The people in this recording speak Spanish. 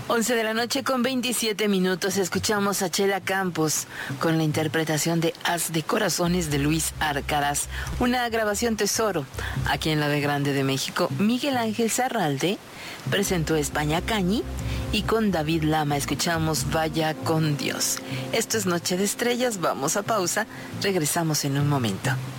11 de la noche con 27 minutos. Escuchamos a Chela Campos con la interpretación de Haz de Corazones de Luis Arcaraz, una grabación tesoro. Aquí en la B Grande de México, Miguel Ángel Zarralde presentó España Cañi y con David Lama escuchamos Vaya con Dios. Esto es Noche de Estrellas, vamos a pausa, regresamos en un momento.